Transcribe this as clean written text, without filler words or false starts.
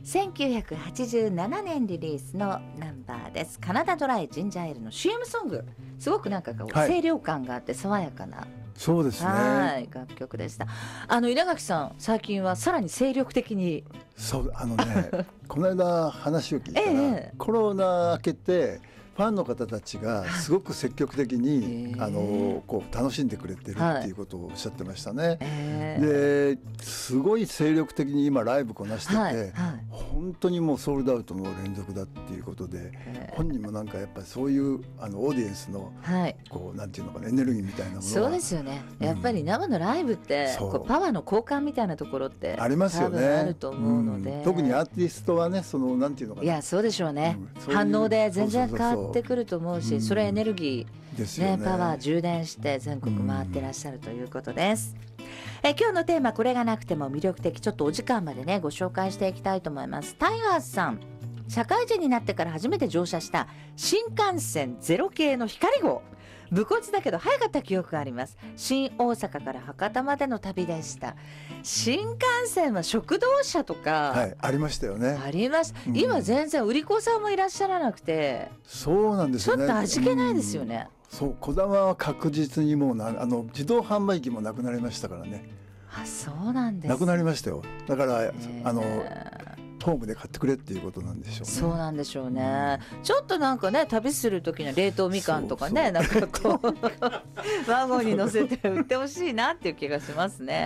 1987年リリースのナンバーです。カナダドライジンジャーエールの CM ソング、すごくなんかこう清涼感があって爽やかな、 そうですね、 はい楽曲でした。稲垣さん、最近はさらに精力的に。 そうこの間話を聞いたら、コロナ明けてファンの方たちがすごく積極的に、こう楽しんでくれてるっていうことをおっしゃってましたね。ですごい精力的に今ライブこなしてて、本当にもうソールドアウトの連続だっていうことで、本人もなんかやっぱりそういうオーディエンスの、こうなんていうのかな、エネルギーみたいなものがそうですよね、やっぱり生のライブってこうパワーの交換みたいなところってありますよね。 多分あると思うので、 特にアーティストはね、そのなんていうのかな、 いやそうでしょうね、反応で全然変わってくると思うし、それエネルギーですよね、パワー充電して全国回ってらっしゃるということです。今日のテーマ、これがなくても魅力的、ちょっとお時間までねご紹介していきたいと思います。タイガースさん、社会人になってから初めて乗車した新幹線0系の光号、武骨だけど早かった記憶があります。新大阪から博多までの旅でした。新幹線は食堂車とか、 ありましたよね。 あります、今全然売り子さんもいらっしゃらなくて、 そうなんですよね、 ちょっと味気ないですよね。 そう、こだまは確実にもう自動販売機もなくなりましたからね。 そうなんです、 なくなりましたよ。だからホームで買ってくれっていうことなんでしょうね。 そうなんでしょうね、ちょっとなんかね、旅する時には冷凍みかんとかね、なんかこうワゴンに乗せて売ってほしいなっていう気がしますね。